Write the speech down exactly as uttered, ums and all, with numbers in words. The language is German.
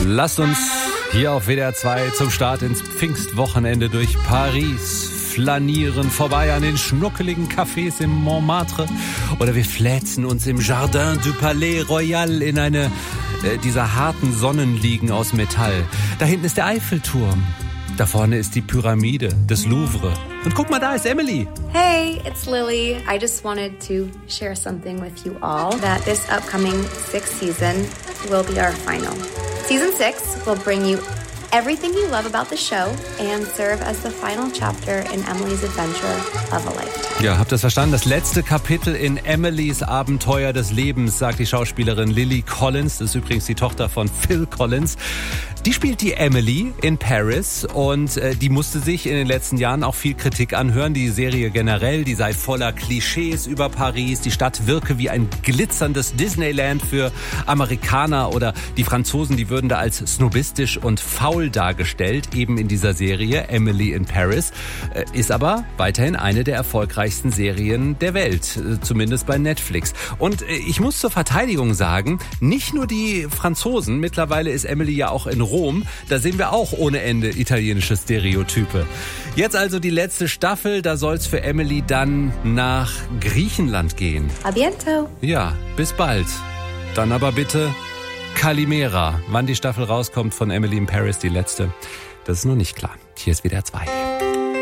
Lasst uns hier auf W D R zwei zum Start ins Pfingstwochenende durch Paris flanieren, vorbei an den schnuckeligen Cafés im Montmartre, oder wir fläzen uns im Jardin du Palais Royal in eine äh, dieser harten Sonnenliegen aus Metall. Da hinten ist der Eiffelturm. Da vorne ist die Pyramide des Louvre. Und guck mal, da ist Emily. Hey, it's Lily. I just wanted to share something with you all, that this upcoming sixth season will be our final. Season six will bring you everything you love about the show and serve as the final chapter in Emily's adventure of a lifetime. Ja, habt ihr das verstanden? Das letzte Kapitel in Emilys Abenteuer des Lebens, sagt die Schauspielerin Lily Collins. Das ist übrigens die Tochter von Phil Collins. Die spielt die Emily in Paris und äh, die musste sich in den letzten Jahren auch viel Kritik anhören. Die Serie generell, die sei voller Klischees über Paris. Die Stadt wirke wie ein glitzerndes Disneyland für Amerikaner, oder die Franzosen, die würden da als snobistisch und faul dargestellt, eben in dieser Serie Emily in Paris. Äh, ist aber weiterhin eine der erfolgreichsten Serien der Welt, äh, zumindest bei Netflix. Und äh, ich muss zur Verteidigung sagen, nicht nur die Franzosen, mittlerweile ist Emily ja auch in Rom, da sehen wir auch ohne Ende italienische Stereotype. Jetzt also die letzte Staffel, da soll's für Emily dann nach Griechenland gehen. A biento. Ja, bis bald. Dann aber bitte Kalimera. Wann die Staffel rauskommt von Emily in Paris, die letzte, das ist noch nicht klar. Hier ist W D R zwei.